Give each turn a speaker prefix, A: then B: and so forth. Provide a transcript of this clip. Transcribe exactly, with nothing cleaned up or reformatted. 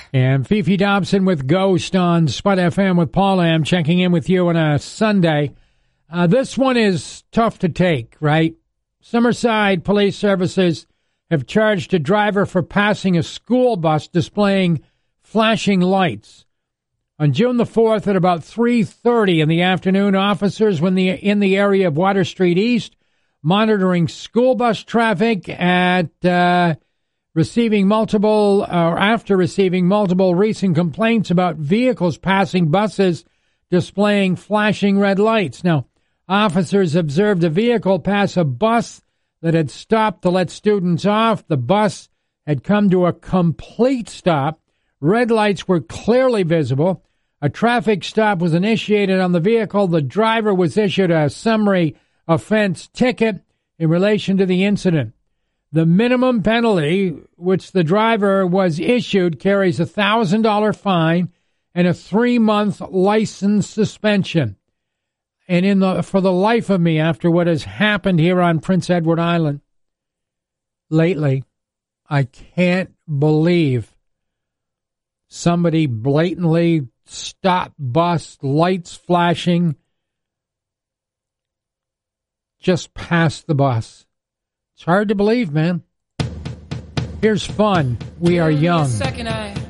A: And Fifi Dobson with Ghost on Spud F M with Paul Am checking in with you on a Sunday. Uh, this one is tough to take, right? Summerside Police Services have charged a driver for passing a school bus displaying flashing lights. On June the fourth at about three thirty in the afternoon, officers were in the, in the area of Water Street East monitoring school bus traffic at uh, receiving multiple, or after receiving multiple recent complaints about vehicles passing buses displaying flashing red lights. Now, officers observed a vehicle pass a bus that had stopped to let students off. The bus had come to a complete stop. Red lights were clearly visible. A traffic stop was initiated on the vehicle. The driver was issued a summary offense ticket in relation to the incident. The minimum penalty which the driver was issued carries a one thousand dollars fine and a three-month license suspension. And in the for the life of me, after what has happened here on Prince Edward Island lately, I can't believe somebody blatantly stopped bus, lights flashing, just past the bus. It's hard to believe, man. Here's fun. We are young.